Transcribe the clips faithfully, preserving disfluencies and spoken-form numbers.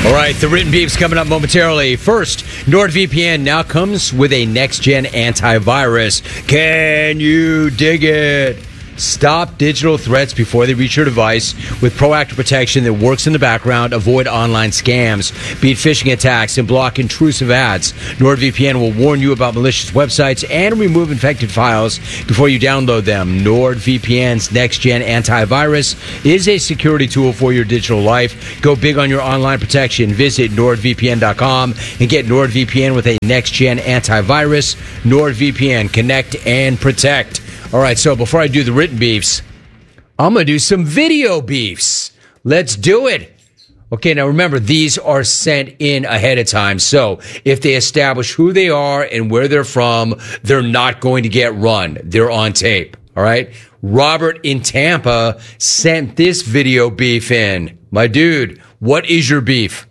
All right, the written beef's coming up momentarily. First, NordVPN now comes with a next-gen antivirus. Can you dig it? Stop digital threats before they reach your device with proactive protection that works in the background. Avoid online scams, beat phishing attacks, and block intrusive ads. NordVPN will warn you about malicious websites and remove infected files before you download them. NordVPN's next-gen antivirus is a security tool for your digital life. Go big on your online protection. Visit nord v p n dot com and get NordVPN with a next-gen antivirus. NordVPN, connect and protect. All right, so before I do the written beefs, I'm going to do some video beefs. Let's do it. Okay, now remember, these are sent in ahead of time. So if they establish who they are and where they're from, they're not going to get run. They're on tape. All right? Robert in Tampa sent this video beef in. My dude, what is your beef?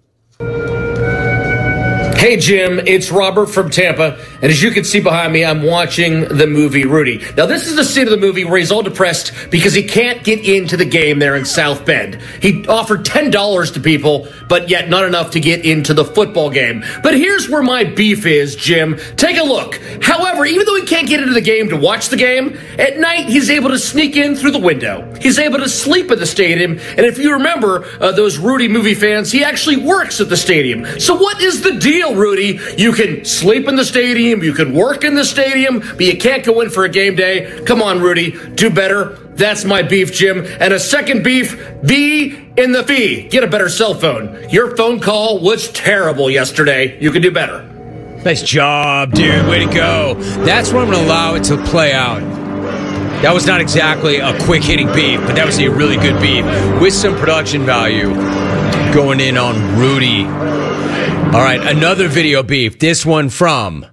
Hey, Jim, it's Robert from Tampa, and as you can see behind me, I'm watching the movie Rudy. Now, this is the scene of the movie where he's all depressed because he can't get into the game there in South Bend. He offered ten dollars to people, but yet not enough to get into the football game. But here's where my beef is, Jim. Take a look. However, even though he can't get into the game to watch the game, at night he's able to sneak in through the window. He's able to sleep at the stadium, and if you remember uh, those Rudy movie fans, he actually works at the stadium. So what is the deal, Rudy? You can sleep in the stadium, you can work in the stadium, but you can't go in for a game day. Come on, Rudy, do better. That's my beef, Jim. And a second beef, V in the fee. Get a better cell phone. Your phone call was terrible yesterday. You can do better. Nice job, dude. Way to go. That's where I'm going to allow it to play out. That was not exactly a quick-hitting beef, but that was a really good beef with some production value going in on Rudy. All right, another video beef. This one from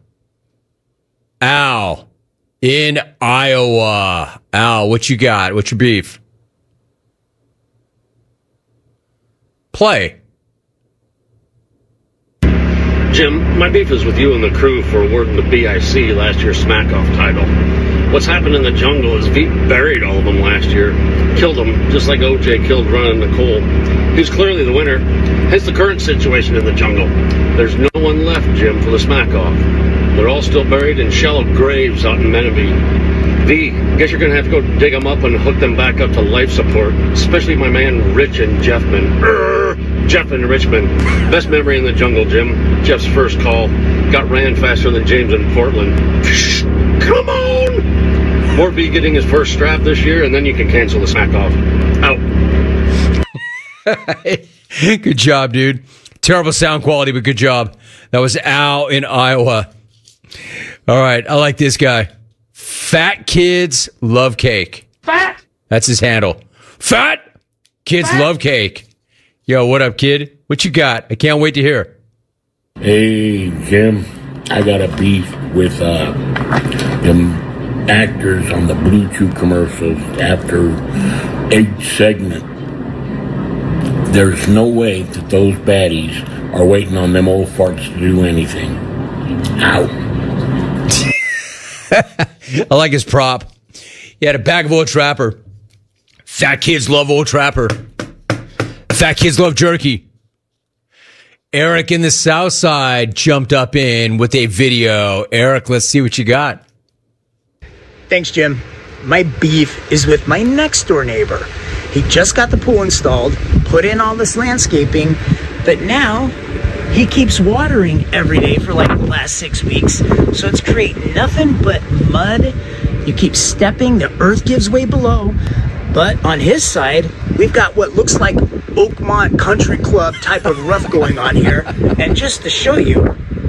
Al in Iowa. Al, what you got? What's your beef? Play. Jim, my beef is with you and the crew for awarding the B I C last year's Smack-Off title. What's happened in the jungle is Veep buried all of them last year. Killed them, just like O J killed Ron Nicole. He's clearly the winner. Hence the current situation in the jungle. There's no one left, Jim, for the Smack-Off. They're all still buried in shallow graves out in Menifee. V, guess you're going to have to go dig them up and hook them back up to life support, especially my man Rich and Jeffman. Urgh, Jeff and Richmond. Best memory in the jungle, Jim. Jeff's first call. Got ran faster than James in Portland. Come on! More V getting his first strap this year, and then you can cancel the Smack-Off. Out. Good job, dude. Terrible sound quality, but good job. That was Al in Iowa. All right, I like this guy. Fat kids love cake. Fat. That's his handle. Fat kids Fat. love cake. Yo, what up, kid? What you got? I can't wait to hear. Hey, Jim. I got a beef with uh, them actors on the Blue Chew commercials after each segment. There's no way that those baddies are waiting on them old farts to do anything. Ow. I like his prop. He had a bag of Old Trapper. Fat kids love Old Trapper. Fat kids love jerky. Eric in the South Side jumped up in with a video. Eric, let's see what you got. Thanks, Jim. My beef is with my next door neighbor. He just got the pool installed, put in all this landscaping, but now he keeps watering every day for like the last six weeks. So it's creating nothing but mud. You keep stepping, the earth gives way below. But on his side, we've got what looks like Oakmont Country Club type of rough going on here. And just to show you,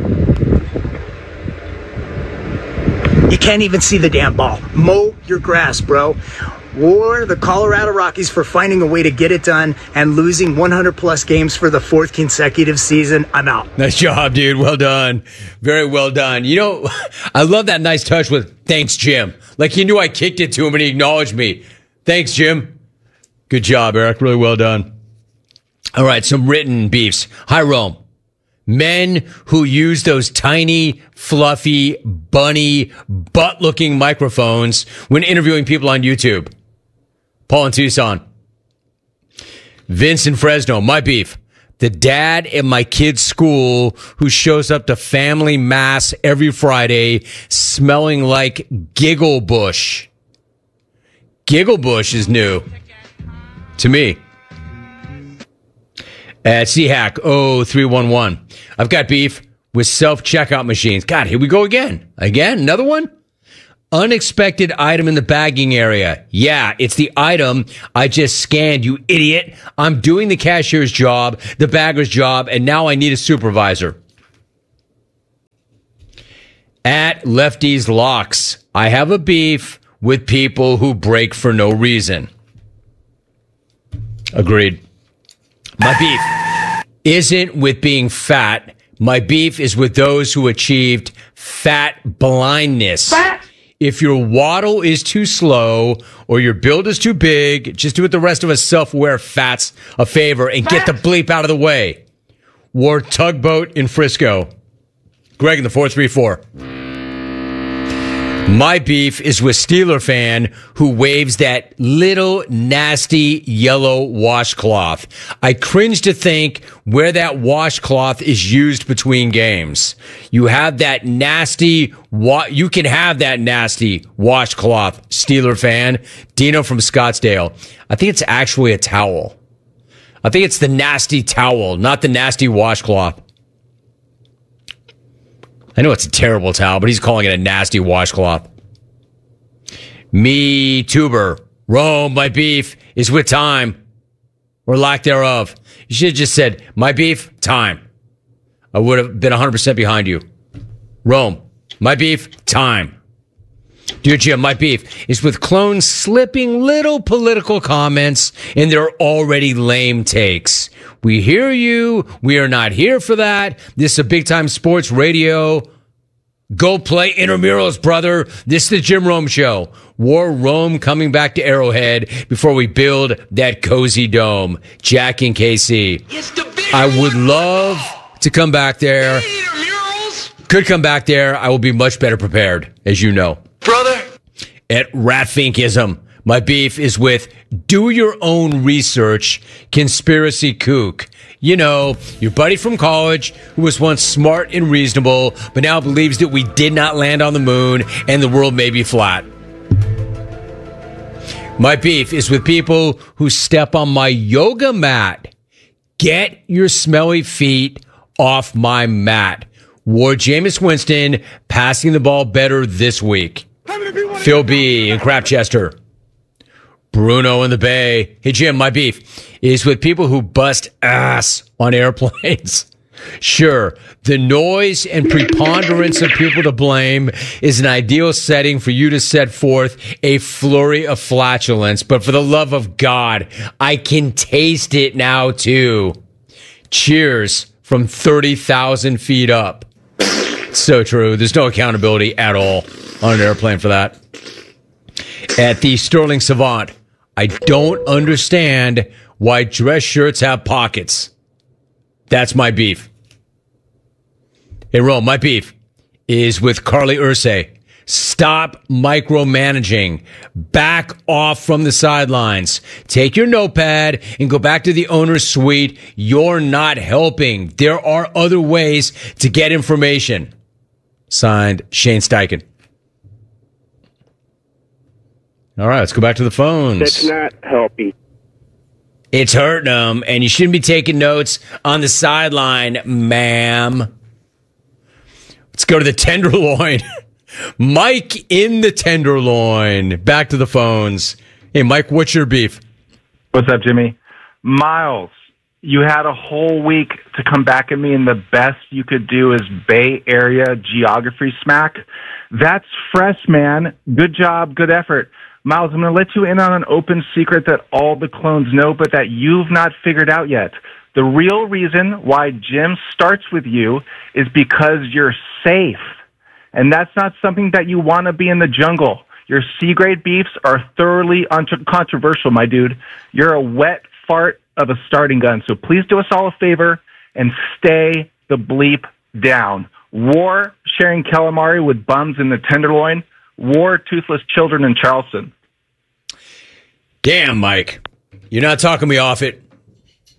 you can't even see the damn ball. Mow your grass, bro. Or the Colorado Rockies for finding a way to get it done and losing one hundred plus games for the fourth consecutive season. I'm out. Nice job, dude. Well done. Very well done. You know, I love that nice touch with thanks, Jim. Like he knew I kicked it to him and he acknowledged me. Thanks, Jim. Good job, Eric. Really well done. All right, some written beefs. Hi, Rome. Men who use those tiny, fluffy, bunny, butt-looking microphones when interviewing people on YouTube. Paul in Tucson. Vince in Fresno. My beef. the dad at my kid's school who shows up to family mass every Friday smelling like Giggle Bush. Giggle Bush is new to me. At C Hack oh three one one. I've got beef with self-checkout machines. God, here we go again. Again, another one? Unexpected item in the bagging area. Yeah, it's the item I just scanned, you idiot. I'm doing the cashier's job, the bagger's job, and now I need a supervisor. At Lefty's Locks, I have a beef with people who break for no reason. Agreed. My beef isn't with being fat. My beef is with those who achieved fat blindness. Fat. If your waddle is too slow or your build is too big, just do it the rest of us self-aware fats a favor and get the bleep out of the way. War Tugboat in Frisco. Greg in the four three four. My beef is with Steeler fan who waves that little nasty yellow washcloth. I cringe to think where that washcloth is used between games. You have that nasty, wa- you can have that nasty washcloth, Steeler fan. Dino from Scottsdale. I think it's actually a towel. I think it's the nasty towel, not the nasty washcloth. I know it's a terrible towel, but he's calling it a nasty washcloth. Me, tuber. Rome, my beef is with time. Or lack thereof. You should have just said, my beef, time. I would have been one hundred percent behind you. Rome, my beef, time. Dear Jim, my beef is with clones slipping little political comments in their already lame takes. We hear you. We are not here for that. This is a big-time sports radio. Go play intramurals, brother. This is the Jim Rome Show. War Rome coming back to Arrowhead before we build that cozy dome. Jack in K C. I would love to come back there. Could come back there. I will be much better prepared, as you know. Brother. At Ratfinkism. My beef is with do your own research, conspiracy kook. You know, your buddy from college who was once smart and reasonable, but now believes that we did not land on the moon and the world may be flat. My beef is with people who step on my yoga mat. Get your smelly feet off my mat. Ward Jameis Winston passing the ball better this week. Phil B. in Crapchester. Bruno in the Bay. Hey, Jim, my beef is with people who bust ass on airplanes. Sure, the noise and preponderance of people to blame is an ideal setting for you to set forth a flurry of flatulence. But for the love of God, I can taste it now, too. Cheers from thirty thousand feet up. So true. There's no accountability at all on an airplane for that. At the Sterling Savant, I don't understand why dress shirts have pockets. That's my beef. Hey, Rome, my beef is with Carly Ursay. Stop micromanaging. Back off from the sidelines. Take your notepad and go back to the owner's suite. You're not helping. There are other ways to get information. Signed, Shane Steichen. All right, let's go back to the phones. That's not helping. It's hurting them, and you shouldn't be taking notes on the sideline, ma'am. Let's go to the Tenderloin. Mike in the Tenderloin. Back to the phones. Hey, Mike, what's your beef? What's up, Jimmy? Miles, you had a whole week to come back at me, and the best you could do is Bay Area geography smack. That's fresh, man. Good job, good effort. Miles, I'm going to let you in on an open secret that all the clones know, but that you've not figured out yet. The real reason why Jim starts with you is because you're safe. And that's not something that you want to be in the jungle. Your C-grade beefs are thoroughly uncontroversial, my dude. You're a wet fart of a starting gun. So please do us all a favor and stay the bleep down. War sharing calamari with bums in the Tenderloin. War toothless children in Charleston. Damn, Mike. You're not talking me off it.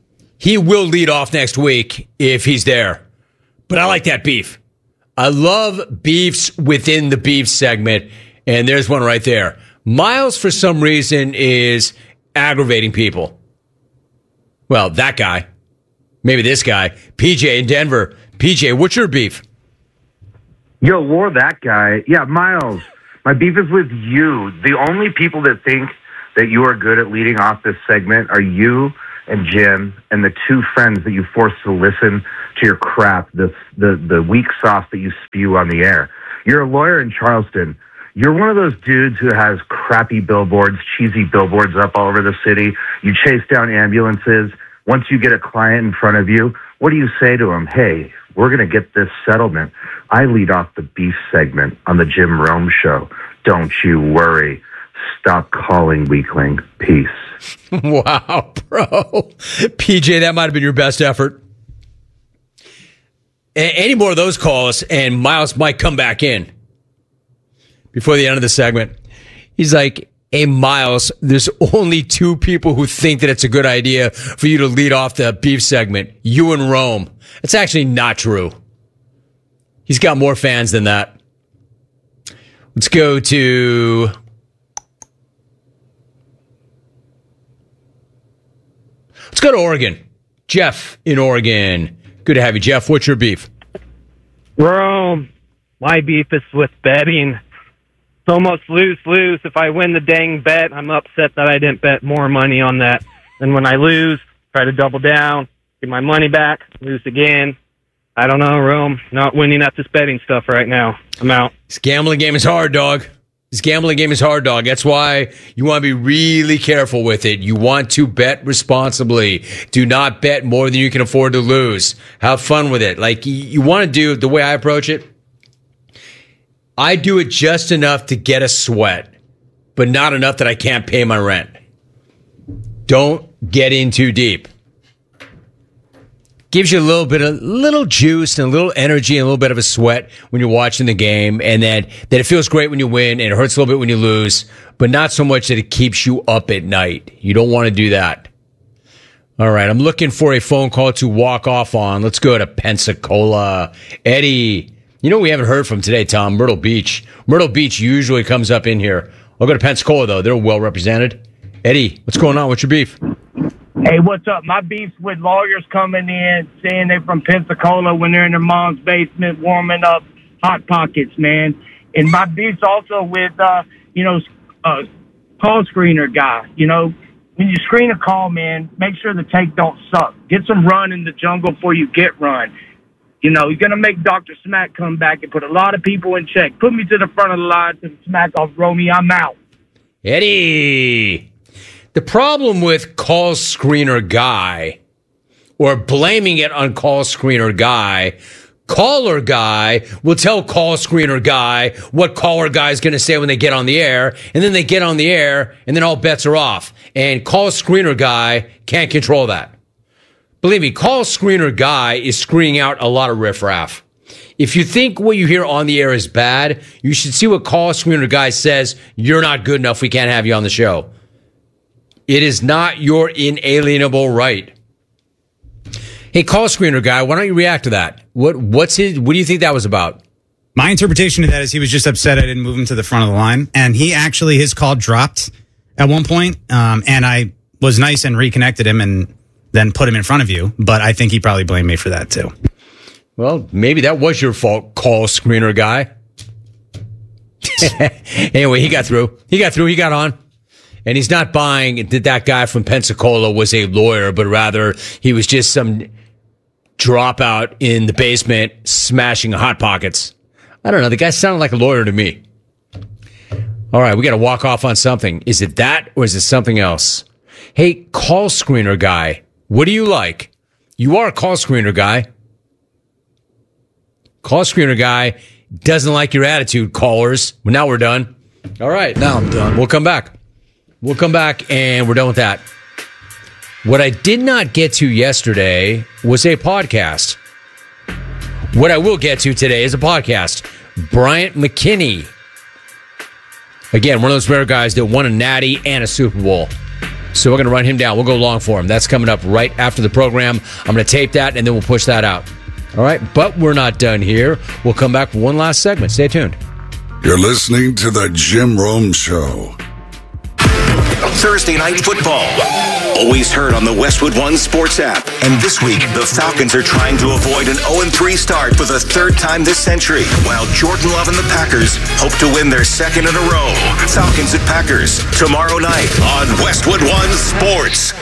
He will lead off next week if he's there. But I like that beef. I love beefs within the beef segment. And there's one right there. Miles, for some reason, is aggravating people. Well, that guy. Maybe this guy. P J in Denver. P J, what's your beef? Yo, war that guy. Yeah, Miles, my beef is with you. The only people that think that you are good at leading off this segment are you and Jim and the two friends that you force to listen to your crap, the, the, the weak sauce that you spew on the air. You're a lawyer in Charleston. You're one of those dudes who has crappy billboards, cheesy billboards up all over the city. You chase down ambulances. Once you get a client in front of you, what do you say to them? Hey, we're going to get this settlement. I lead off the beef segment on the Jim Rome show. Don't you worry. Stop calling, weakling. Peace. Wow, bro. P J, that might have been your best effort. A- any more of those calls, and Miles might come back in before the end of the segment. He's like, hey, Miles, there's only two people who think that it's a good idea for you to lead off the beef segment. You and Rome. It's actually not true. He's got more fans than that. Let's go to... Let's go to Oregon. Jeff in Oregon. Good to have you, Jeff. What's your beef? Rome. My beef is with betting. It's almost lose-lose. If I win the dang bet, I'm upset that I didn't bet more money on that. And when I lose, try to double down, get my money back, lose again. I don't know, Rome. Not winning at this betting stuff right now. I'm out. This gambling game is hard, dog. This gambling game is hard, dog. That's why you want to be really careful with it. You want to bet responsibly. Do not bet more than you can afford to lose. Have fun with it. Like, you want to do the way I approach it. I do it just enough to get a sweat, but not enough that I can't pay my rent. Don't get in too deep. Gives you a little bit of little juice and a little energy and a little bit of a sweat when you're watching the game, and then that it feels great when you win and it hurts a little bit when you lose, but not so much that it keeps you up at night. You don't want to do that. All right, I'm looking for a phone call to walk off on. Let's go to Pensacola. Eddie. You know we haven't heard from today, Tom? Myrtle Beach. Myrtle Beach usually comes up in here. I'll go to Pensacola, though. They're well represented. Eddie, what's going on? What's your beef? Hey, what's up? My beef's with lawyers coming in, saying they're from Pensacola when they're in their mom's basement warming up Hot Pockets, man. And my beef's also with, uh, you know, uh, call screener guy. You know, when you screen a call, man, make sure the take don't suck. Get some run in the jungle before you get run. You know, you're going to make Doctor Smack come back and put a lot of people in check. Put me to the front of the line to smack off Romy. I'm out. Eddie. The problem with call screener guy, or blaming it on call screener guy, caller guy will tell call screener guy what caller guy is going to say when they get on the air, and then they get on the air, and then all bets are off. And call screener guy can't control that. Believe me, call screener guy is screening out a lot of riffraff. If you think what you hear on the air is bad, you should see what call screener guy says. You're not good enough. We can't have you on the show. It is not your inalienable right. Hey, call screener guy, why don't you react to that? What what's his? What do you think that was about? My interpretation of that is he was just upset I didn't move him to the front of the line, and he actually his call dropped at one point, um, and I was nice and reconnected him and then put him in front of you. But I think he probably blamed me for that too. Well, maybe that was your fault, call screener guy. Anyway, he got through. He got through. He got on. And he's not buying that that guy from Pensacola was a lawyer, but rather he was just some dropout in the basement smashing Hot Pockets. I don't know. The guy sounded like a lawyer to me. All right, we got to walk off on something. Is it that or is it something else? Hey, call screener guy, what do you like? You are a call screener guy. Call screener guy doesn't like your attitude, callers. Well, now we're done. All right. Now I'm done. We'll come back. We'll come back and we're done with that. What I did not get to yesterday was a podcast. What I will get to today is a podcast. Bryant McKinnie. Again, one of those rare guys that won a Natty and a Super Bowl. So we're going to run him down. We'll go long for him. That's coming up right after the program. I'm going to tape that, and then we'll push that out. All right, but we're not done here. We'll come back for one last segment. Stay tuned. You're listening to The Jim Rome Show. Thursday Night Football. Always heard on the Westwood One Sports app. And this week, the Falcons are trying to avoid an oh and three start for the third time this century, while Jordan Love and the Packers hope to win their second in a row. Falcons at Packers, tomorrow night on Westwood One Sports.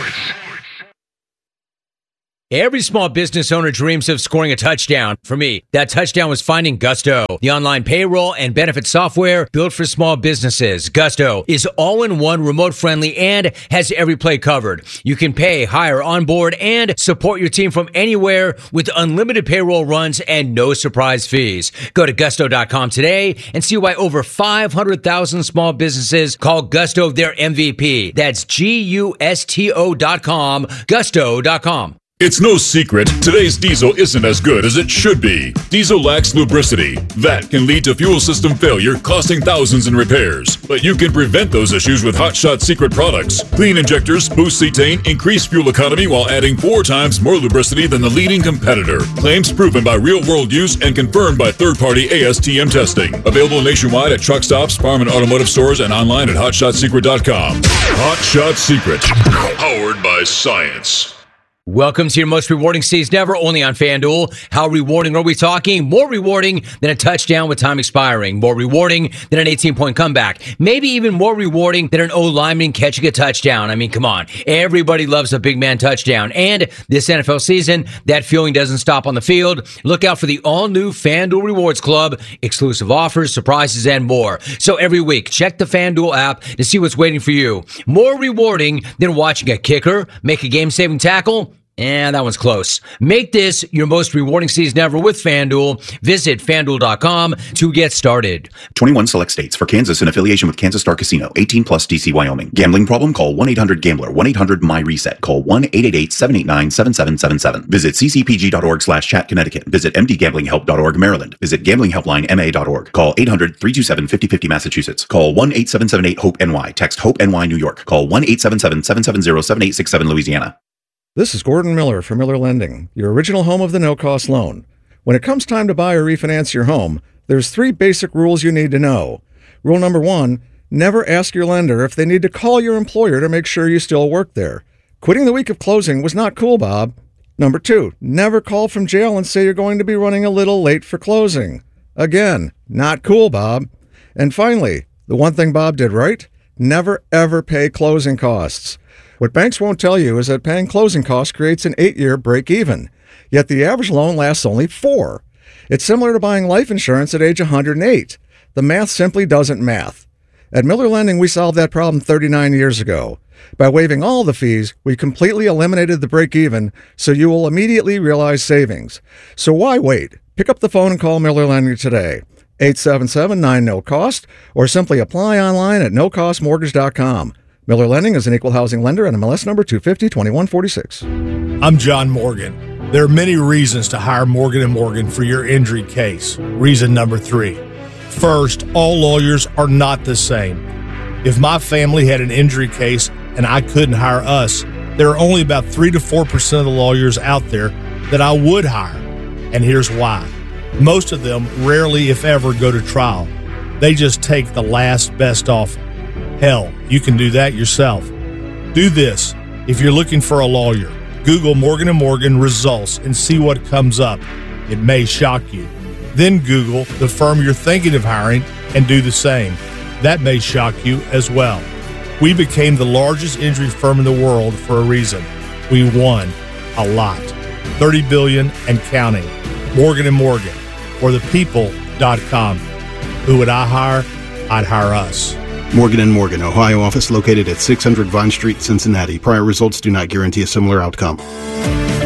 Every small business owner dreams of scoring a touchdown. For me, that touchdown was finding Gusto, the online payroll and benefit software built for small businesses. Gusto is all-in-one, remote-friendly, and has every play covered. You can pay, hire, onboard, and support your team from anywhere with unlimited payroll runs and no surprise fees. Go to gusto dot com today and see why over five hundred thousand small businesses call Gusto their M V P. That's G U S T O dot com, gusto dot com. It's no secret, today's diesel isn't as good as it should be. Diesel lacks lubricity. That can lead to fuel system failure, costing thousands in repairs. But you can prevent those issues with Hot Shot Secret products. Clean injectors, boost cetane, increase fuel economy while adding four times more lubricity than the leading competitor. Claims proven by real-world use and confirmed by third-party A S T M testing. Available nationwide at truck stops, farm and automotive stores, and online at hot shot secret dot com. Hot Shot Secret, powered by science. Welcome to your most rewarding season ever, only on FanDuel. How rewarding are we talking? More rewarding than a touchdown with time expiring. More rewarding than an eighteen-point comeback. Maybe even more rewarding than an O-lineman catching a touchdown. I mean, come on. Everybody loves a big man touchdown. And this N F L season, that feeling doesn't stop on the field. Look out for the all-new FanDuel Rewards Club. Exclusive offers, surprises, and more. So every week, check the FanDuel app to see what's waiting for you. More rewarding than watching a kicker make a game-saving tackle. And that one's close. Make this your most rewarding season ever with FanDuel. Visit FanDuel dot com to get started. twenty-one select states. For Kansas in affiliation with Kansas Star Casino. eighteen plus D C Wyoming. Gambling problem? Call one eight hundred gambler. one eight hundred my reset. Call one eight eight eight seven eight nine seven seven seven seven. Visit c c p g dot org slash chat Connecticut. Visit m d gambling help dot org Maryland. Visit gambling helpline m a dot org. Call eight hundred three two seven five zero five zero Massachusetts. Call one eight seven seven eight hope N Y. Text HOPE N Y New York. Call one eight seven seven seven seven zero seven eight six seven Louisiana. This is Gordon Miller from Miller Lending, your original home of the no-cost loan. When it comes time to buy or refinance your home, there's three basic rules you need to know. Rule number one, never ask your lender if they need to call your employer to make sure you still work there. Quitting the week of closing was not cool, Bob. Number two, never call from jail and say you're going to be running a little late for closing. Again, not cool, Bob. And finally, the one thing Bob did right, never ever pay closing costs. What banks won't tell you is that paying closing costs creates an eight-year break-even, yet the average loan lasts only four. It's similar to buying life insurance at age one hundred eight. The math simply doesn't math. At Miller Lending, we solved that problem thirty-nine years ago. By waiving all the fees, we completely eliminated the break-even, so you will immediately realize savings. So why wait? Pick up the phone and call Miller Lending today. eight seven seven nine no cost, or simply apply online at no cost mortgage dot com. Miller Lending is an equal housing lender and M L S number two fifty twenty-one forty-six. I'm John Morgan. There are many reasons to hire Morgan and Morgan for your injury case. Reason number three. First, all lawyers are not the same. If my family had an injury case and I couldn't hire us, there are only about three to four percent of the lawyers out there that I would hire. And here's why. Most of them rarely, if ever, go to trial. They just take the last best offer. Hell, you can do that yourself. Do this. If you're looking for a lawyer, Google Morgan and Morgan results and see what comes up. It may shock you. Then Google the firm you're thinking of hiring and do the same. That may shock you as well. We became the largest injury firm in the world for a reason. We won a lot. thirty billion dollars and counting. Morgan and Morgan, or the people dot com. Who would I hire? I'd hire us. Morgan and Morgan, Ohio office located at six hundred Vine Street, Cincinnati. Prior results do not guarantee a similar outcome.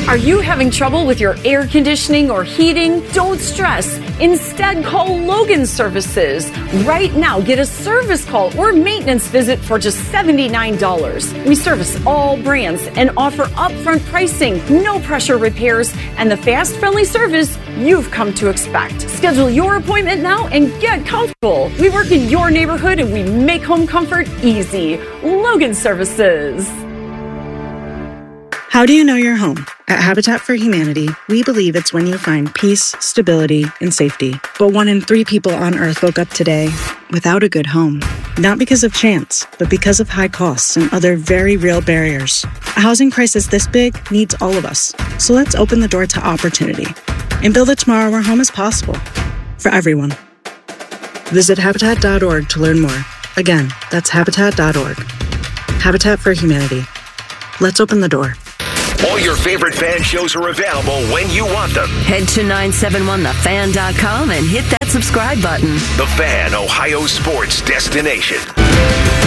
Are you having trouble with your air conditioning or heating? Don't stress. Instead, call Logan Services. Right now, get a service call or maintenance visit for just seventy-nine dollars. We service all brands and offer upfront pricing, no pressure repairs, and the fast, friendly service you've come to expect. Schedule your appointment now and get comfortable. We work in your neighborhood and we make home comfort easy. Logan Services. How do you know you're home? At Habitat for Humanity, we believe it's when you find peace, stability, and safety. But one in three people on Earth woke up today without a good home. Not because of chance, but because of high costs and other very real barriers. A housing crisis this big needs all of us. So let's open the door to opportunity and build a tomorrow where home is possible for everyone. Visit Habitat dot org to learn more. Again, that's Habitat dot org. Habitat for Humanity. Let's open the door. All your favorite fan shows are available when you want them. Head to nine seven one the fan dot com and hit that subscribe button. The Fan, Ohio sports destination.